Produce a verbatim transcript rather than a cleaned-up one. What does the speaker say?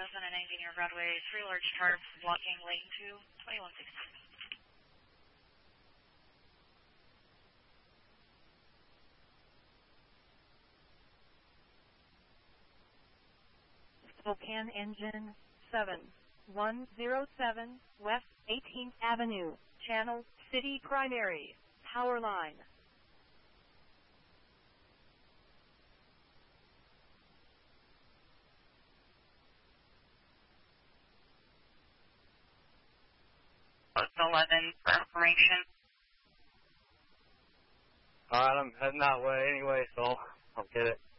Pleasant and Engineer Broadway, three large tarps blocking lane two, twenty-one sixteen. Spokane Engine seven one zero seven, West eighteenth Avenue, Channel City Primary, Power Line. Post eleven for information. Alright, I'm heading that way anyway, so I'll get it.